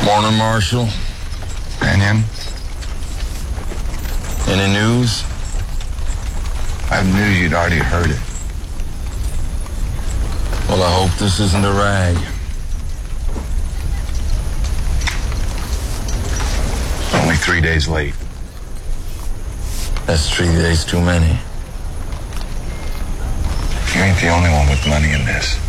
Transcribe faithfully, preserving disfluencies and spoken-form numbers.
Morning, Marshal. Banyan? Any news? I knew you'd already heard it. Well, I hope this isn't a rag. Only three days late. That's three days too many. You ain't the only one with money in this.